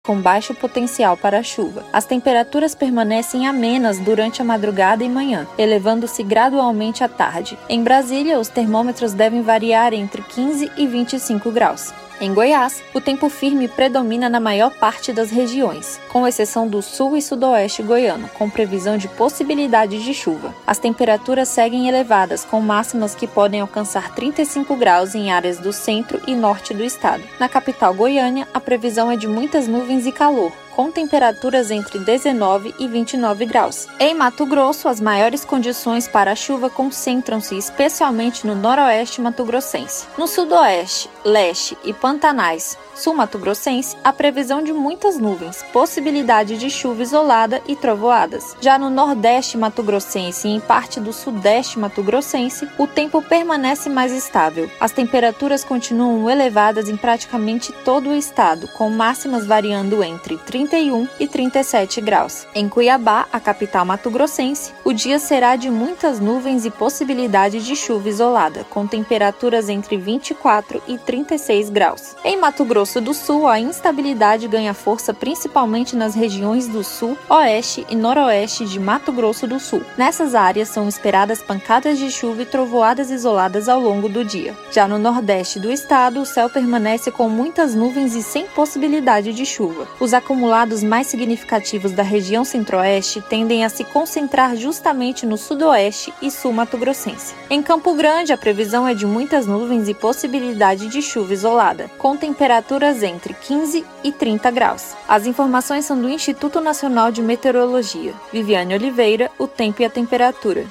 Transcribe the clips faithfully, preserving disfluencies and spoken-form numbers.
com baixo potencial para chuva. As temperaturas permanecem amenas durante a madrugada e manhã, elevando-se gradualmente à tarde. Em Brasília, os termômetros devem variar entre quinze e vinte e cinco graus. Em Goiás, o tempo firme predomina na maior parte das regiões, com exceção do sul e sudoeste goiano, com previsão de possibilidade de chuva. As temperaturas seguem elevadas, com máximas que podem alcançar trinta e cinco graus em áreas do centro e norte do estado. Na capital Goiânia, a previsão é de muitas nuvens e calor, com temperaturas entre dezenove e vinte e nove graus. Em Mato Grosso, as maiores condições para a chuva concentram-se especialmente no noroeste mato-grossense. No sudoeste, leste e Pantanais, sul mato-grossense, a previsão de muitas nuvens, possibilidade de chuva isolada e trovoadas. Já no nordeste mato-grossense e em parte do sudeste mato-grossense, o tempo permanece mais estável. As temperaturas continuam elevadas em praticamente todo o estado, com máximas variando entre trinta e um e trinta e sete graus. Em Cuiabá, a capital mato-grossense, o dia será de muitas nuvens e possibilidade de chuva isolada, com temperaturas entre vinte e quatro e trinta e seis graus. Em Mato Grosso do Sul, a instabilidade ganha força principalmente nas regiões do sul, oeste e noroeste de Mato Grosso do Sul. Nessas áreas são esperadas pancadas de chuva e trovoadas isoladas ao longo do dia. Já no nordeste do estado, o céu permanece com muitas nuvens e sem possibilidade de chuva. Os acumulados mais significativos da região centro-oeste tendem a se concentrar justamente no sudoeste e sul mato-grossense. Em Campo Grande, a previsão é de muitas nuvens e possibilidade de chuva isolada, com temperaturas entre quinze e trinta graus. As informações são do Instituto Nacional de Meteorologia. Viviane Oliveira, o tempo e a temperatura.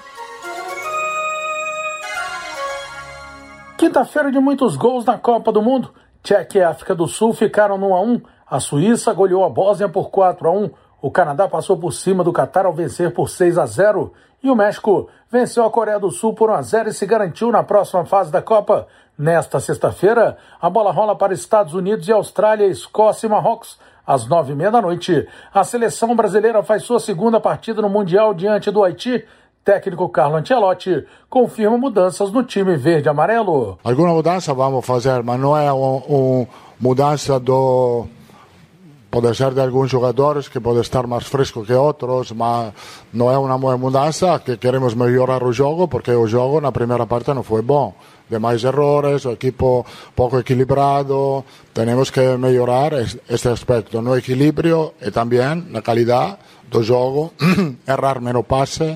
Quinta-feira de muitos gols na Copa do Mundo. Tchequia e África do Sul ficaram no um a um. A Suíça goleou a Bósnia por quatro a um. O Canadá passou por cima do Catar ao vencer por seis a zero. E o México venceu a Coreia do Sul por um a zero e se garantiu na próxima fase da Copa. Nesta sexta-feira, a bola rola para Estados Unidos e Austrália, Escócia e Marrocos. Às nove e meia da noite, a seleção brasileira faz sua segunda partida no Mundial diante do Haiti. Técnico Carlo Ancelotti confirma mudanças no time verde-amarelo. Alguma mudança vamos fazer, mas não é uma um, mudança do... Pode ser de alguns jogadores que podem estar mais frescos que outros, mas não é uma mudança que queremos melhorar o jogo, porque o jogo na primeira parte não foi bom. Demais errores, o equipo pouco equilibrado, temos que melhorar este aspecto no equilíbrio e também na qualidade do jogo, errar menos passe.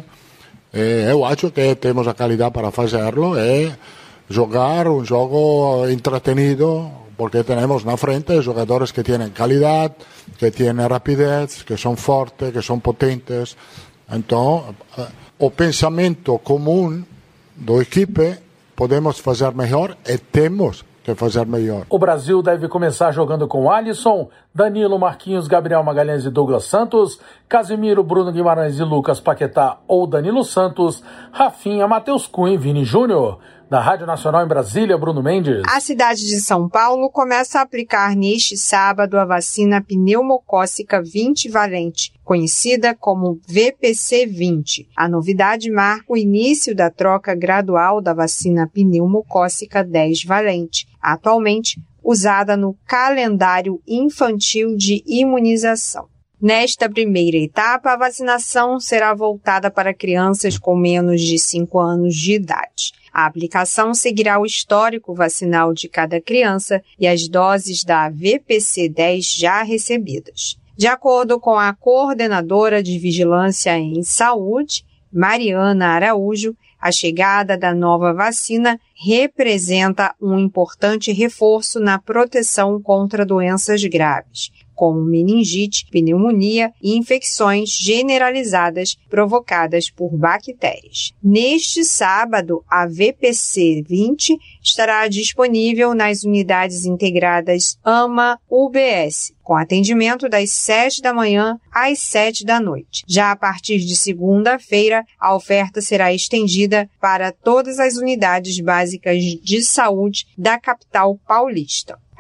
Eu acho que temos a qualidade para fazê-lo e jogar um jogo entretenido, porque temos na frente jogadores que têm qualidade, que têm rapidez, que são fortes, que são potentes. Então, o pensamento comum da equipe podemos fazer melhor e temos que fazer melhor. O Brasil deve começar jogando com Alisson, Danilo, Marquinhos, Gabriel Magalhães e Douglas Santos, Casemiro, Bruno Guimarães e Lucas Paquetá ou Danilo Santos, Rafinha, Matheus Cunha e Vini Júnior. Da Rádio Nacional em Brasília, Bruno Mendes. A cidade de São Paulo começa a aplicar neste sábado a vacina pneumocócica vinte valente, conhecida como V P C vinte. A novidade marca o início da troca gradual da vacina pneumocócica dez valente, atualmente usada no calendário infantil de imunização. Nesta primeira etapa, a vacinação será voltada para crianças com menos de cinco anos de idade. A aplicação seguirá o histórico vacinal de cada criança e as doses da V P C dez já recebidas. De acordo com a coordenadora de Vigilância em Saúde, Mariana Araújo, a chegada da nova vacina representa um importante reforço na proteção contra doenças graves, como meningite, pneumonia e infecções generalizadas provocadas por bactérias. Neste sábado, a V P C vinte estará disponível nas unidades integradas AMA U B S, com atendimento das sete da manhã às sete da noite. Já a partir de segunda-feira, a oferta será estendida para todas as unidades básicas de saúde da capital paulista.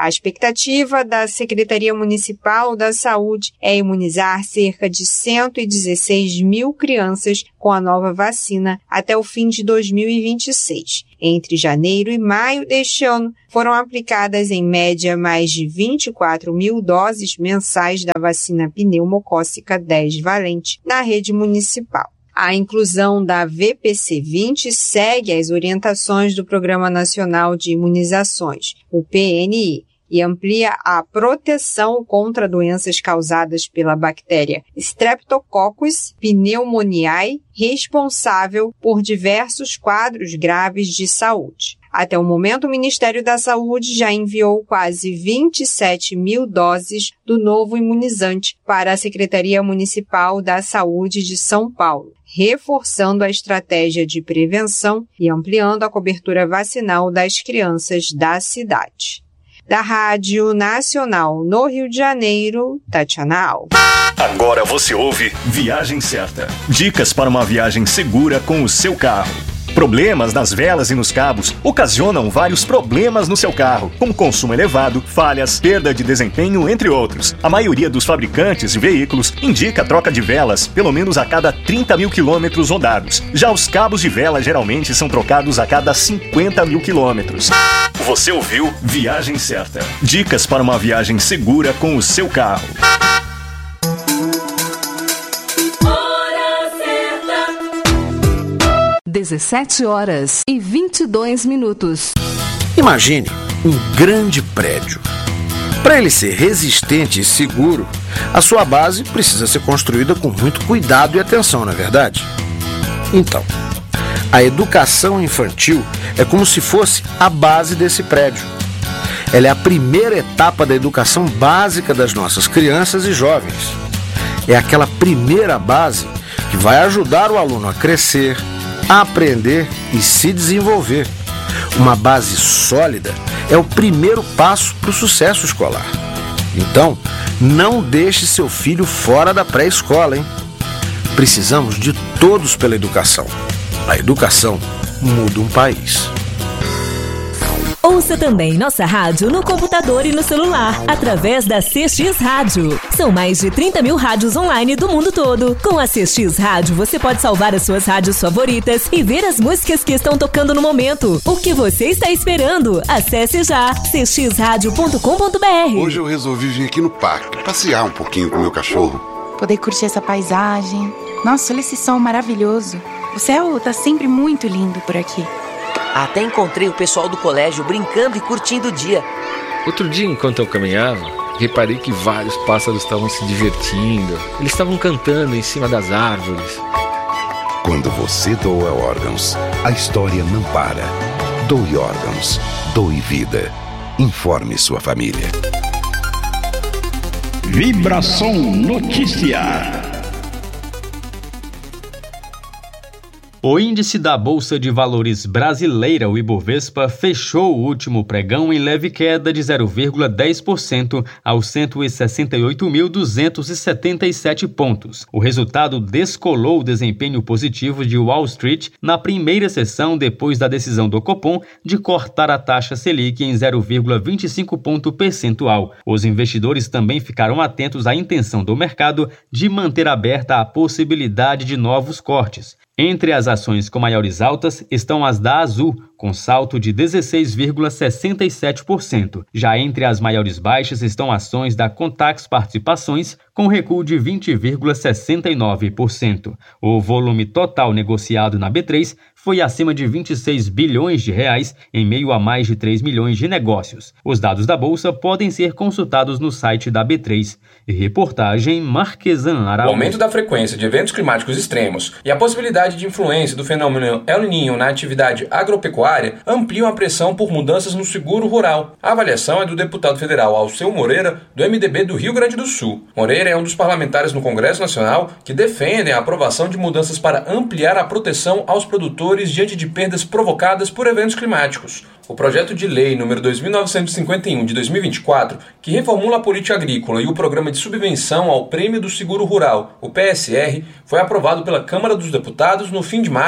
A expectativa da Secretaria Municipal da Saúde é imunizar cerca de cento e dezesseis mil crianças com a nova vacina até o fim de dois mil e vinte e seis. Entre janeiro e maio deste ano, foram aplicadas em média mais de vinte e quatro mil doses mensais da vacina pneumocócica dez valente na rede municipal. A inclusão da V P C vinte segue as orientações do Programa Nacional de Imunizações, o P N I, e amplia a proteção contra doenças causadas pela bactéria Streptococcus pneumoniae, responsável por diversos quadros graves de saúde. Até o momento, o Ministério da Saúde já enviou quase vinte e sete mil doses do novo imunizante para a Secretaria Municipal da Saúde de São Paulo, reforçando a estratégia de prevenção e ampliando a cobertura vacinal das crianças da cidade. Da Rádio Nacional no Rio de Janeiro, Tatiana Alves. Agora você ouve Viagem Certa. Dicas para uma viagem segura com o seu carro. Problemas nas velas e nos cabos ocasionam vários problemas no seu carro, como consumo elevado, falhas, perda de desempenho, entre outros. A maioria dos fabricantes de veículos indica a troca de velas pelo menos a cada trinta mil quilômetros rodados. Já os cabos de vela geralmente são trocados a cada cinquenta mil quilômetros. Você ouviu Viagem Certa. Dicas para uma viagem segura com o seu carro. dezessete horas e vinte e dois minutos. Imagine um grande prédio. Para ele ser resistente e seguro, a sua base precisa ser construída com muito cuidado e atenção, não é verdade? Então, a educação infantil é como se fosse a base desse prédio. Ela é a primeira etapa da educação básica das nossas crianças e jovens. É aquela primeira base que vai ajudar o aluno a crescer, a aprender e se desenvolver. Uma base sólida é o primeiro passo para o sucesso escolar. Então, não deixe seu filho fora da pré-escola, hein? Precisamos de todos pela educação. A educação muda um país. Ouça também nossa rádio no computador e no celular, através da C X Rádio. São mais de trinta mil rádios online do mundo todo. Com a C X Rádio, você pode salvar as suas rádios favoritas e ver as músicas que estão tocando no momento. O que você está esperando? Acesse já c x rádio ponto com ponto b r. Hoje eu resolvi vir aqui no parque, passear um pouquinho com o meu cachorro. Poder curtir essa paisagem. Nossa, olha esse sol maravilhoso. O céu tá sempre muito lindo por aqui. Até encontrei o pessoal do colégio brincando e curtindo o dia. Outro dia, enquanto eu caminhava, reparei que vários pássaros estavam se divertindo. Eles estavam cantando em cima das árvores. Quando você doa órgãos, a história não para. Doe órgãos. Doe vida. Informe sua família. Vibração Notícia. O índice da Bolsa de Valores brasileira, o Ibovespa, fechou o último pregão em leve queda de zero vírgula dez por cento aos cento e sessenta e oito mil duzentos e setenta e sete pontos. O resultado descolou o desempenho positivo de Wall Street na primeira sessão depois da decisão do Copom de cortar a taxa Selic em zero vírgula vinte e cinco ponto percentual. Os investidores também ficaram atentos à intenção do mercado de manter aberta a possibilidade de novos cortes. Entre as ações com maiores altas estão as da Azul, com salto de dezesseis vírgula sessenta e sete por cento. Já entre as maiores baixas estão ações da Contax Participações, com recuo de vinte vírgula sessenta e nove por cento. O volume total negociado na B três foi acima de vinte e seis bilhões de reais, em meio a mais de três milhões de negócios. Os dados da Bolsa podem ser consultados no site da B três. Reportagem Marquesan Araújo. O aumento da frequência de eventos climáticos extremos e a possibilidade de influência do fenômeno El Niño na atividade agropecuária ampliam a pressão por mudanças no seguro rural. A avaliação é do deputado federal Alceu Moreira, do M D B do Rio Grande do Sul. Moreira é um dos parlamentares no Congresso Nacional que defendem a aprovação de mudanças para ampliar a proteção aos produtores diante de perdas provocadas por eventos climáticos. O projeto de lei número dois mil novecentos e cinquenta e um de dois mil e vinte e quatro, que reformula a política agrícola e o programa de subvenção ao Prêmio do Seguro Rural, o P S R, foi aprovado pela Câmara dos Deputados no fim de maio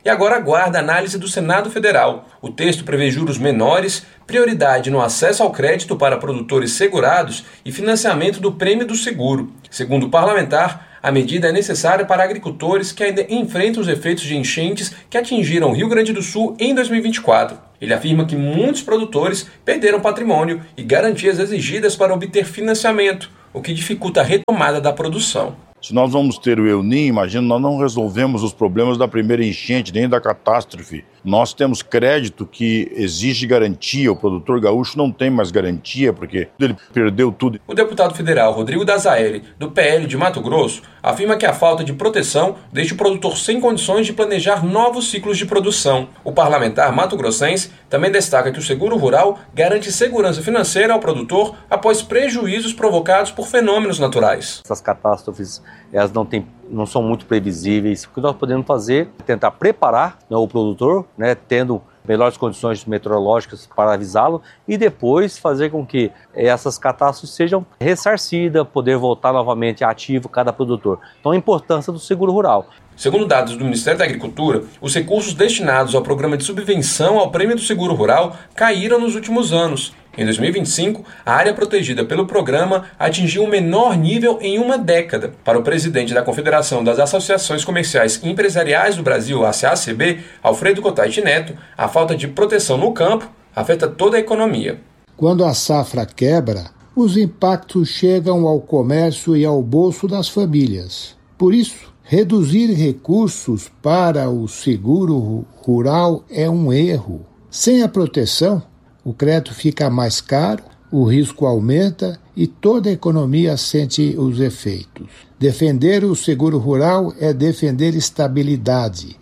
e agora aguarda a análise do Senado Federal. O texto prevê juros menores, prioridade no acesso ao crédito para produtores segurados e financiamento do prêmio do seguro. Segundo o parlamentar, a medida é necessária para agricultores que ainda enfrentam os efeitos de enchentes que atingiram o Rio Grande do Sul em dois mil e vinte e quatro. Ele afirma que muitos produtores perderam patrimônio e garantias exigidas para obter financiamento, o que dificulta a retomada da produção. Se nós vamos ter o El Niño, imagina, nós não resolvemos os problemas da primeira enchente, nem da catástrofe. Nós temos crédito que exige garantia, o produtor gaúcho não tem mais garantia, porque ele perdeu tudo. O deputado federal Rodrigo Dazaeli, do P L de Mato Grosso, afirma que a falta de proteção deixa o produtor sem condições de planejar novos ciclos de produção. O parlamentar mato-grossense também destaca que o seguro rural garante segurança financeira ao produtor após prejuízos provocados por fenômenos naturais. Essas catástrofes, elas não, tem, não são muito previsíveis. O que nós podemos fazer é tentar preparar, né, o produtor, né, tendo melhores condições meteorológicas para avisá-lo e depois fazer com que essas catástrofes sejam ressarcidas, poder voltar novamente ativo cada produtor. Então a importância do seguro rural. Segundo dados do Ministério da Agricultura, os recursos destinados ao programa de subvenção ao prêmio do seguro rural caíram nos últimos anos. Em dois mil e vinte e cinco, a área protegida pelo programa atingiu o menor nível em uma década. Para o presidente da Confederação das Associações Comerciais e Empresariais do Brasil, a C A C B, Alfredo Cotaiti Neto, a falta de proteção no campo afeta toda a economia. Quando a safra quebra, os impactos chegam ao comércio e ao bolso das famílias. Por isso, reduzir recursos para o seguro rural é um erro. Sem a proteção, o crédito fica mais caro, o risco aumenta e toda a economia sente os efeitos. Defender o seguro rural é defender estabilidade,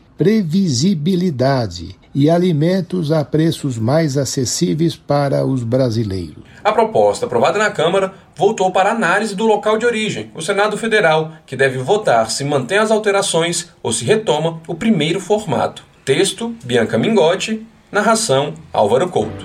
previsibilidade e alimentos a preços mais acessíveis para os brasileiros. A proposta aprovada na Câmara voltou para análise do local de origem, o Senado Federal, que deve votar se mantém as alterações ou se retoma o primeiro formato. Texto, Bianca Mingotti. Narração, Álvaro Couto.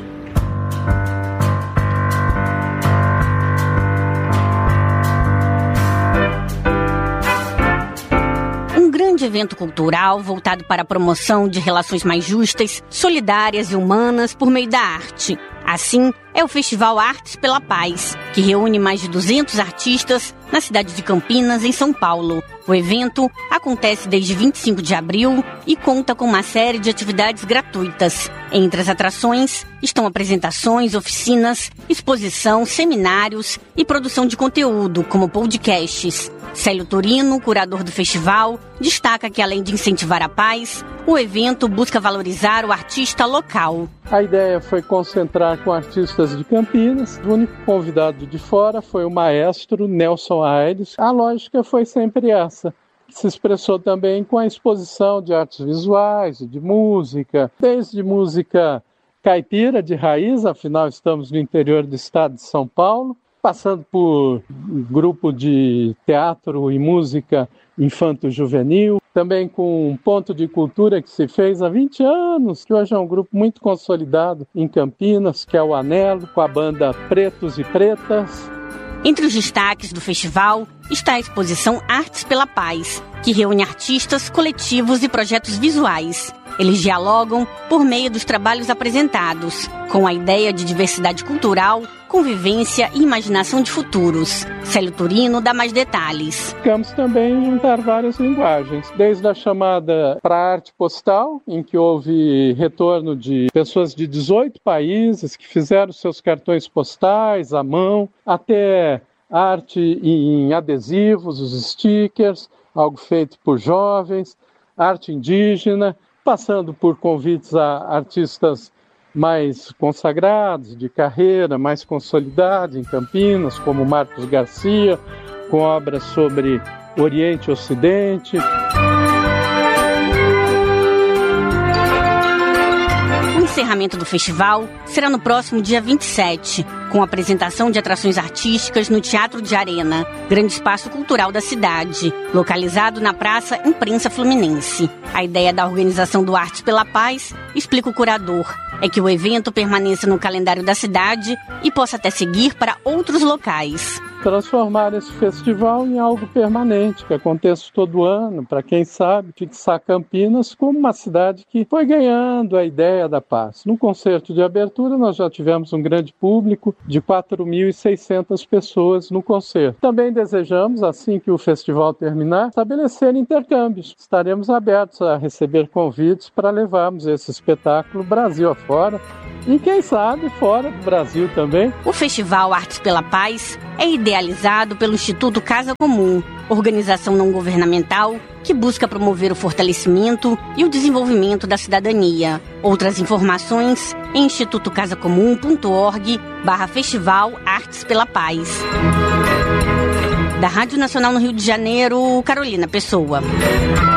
Um grande evento cultural voltado para a promoção de relações mais justas, solidárias e humanas por meio da arte. Assim, é o Festival Artes pela Paz, que reúne mais de duzentos artistas na cidade de Campinas, em São Paulo. O evento acontece desde vinte e cinco de abril e conta com uma série de atividades gratuitas. Entre as atrações estão apresentações, oficinas, exposição, seminários e produção de conteúdo, como podcasts. Célio Turino, curador do festival, destaca que, além de incentivar a paz, o evento busca valorizar o artista local. A ideia foi concentrar com artistas de Campinas. O único convidado de fora foi o maestro Nelson Aires. A lógica foi sempre essa, que se expressou também com a exposição de artes visuais, de música, desde música caipira de raiz, afinal estamos no interior do estado de São Paulo, passando por um grupo de teatro e música infanto-juvenil, também com um ponto de cultura que se fez há vinte anos, que hoje é um grupo muito consolidado em Campinas, que é o Anelo, com a banda Pretos e Pretas. Entre os destaques do festival está a exposição Artes pela Paz, que reúne artistas, coletivos e projetos visuais. Eles dialogam por meio dos trabalhos apresentados, com a ideia de diversidade cultural, convivência e imaginação de futuros. Célio Turino dá mais detalhes. Ficamos também juntar várias linguagens, desde a chamada para arte postal, em que houve retorno de pessoas de dezoito países que fizeram seus cartões postais à mão, até arte em adesivos, os stickers, algo feito por jovens, arte indígena, passando por convites a artistas mais consagrados, de carreira, mais consolidados em Campinas, como Marcos Garcia, com obras sobre Oriente e Ocidente. O encerramento do festival será no próximo dia vinte e sete. com apresentação de atrações artísticas no Teatro de Arena, grande espaço cultural da cidade, localizado na Praça Imprensa Fluminense. A ideia da organização do Artes pela Paz, explica o curador, é que o evento permaneça no calendário da cidade e possa até seguir para outros locais. Transformar esse festival em algo permanente, que aconteça todo ano, para quem sabe, fixar Campinas como uma cidade que foi ganhando a ideia da paz. No concerto de abertura, nós já tivemos um grande público de quatro mil e seiscentas pessoas no concerto. Também desejamos, assim que o festival terminar, estabelecer intercâmbios. Estaremos abertos a receber convites para levarmos esse espetáculo Brasil afora, e quem sabe fora do Brasil também. O Festival Artes pela Paz é idealizado pelo Instituto Casa Comum, organização não governamental que busca promover o fortalecimento e o desenvolvimento da cidadania. Outras informações em instituto casa comum ponto org barra Festival Artes pela Paz. Da Rádio Nacional no Rio de Janeiro, Carolina Pessoa.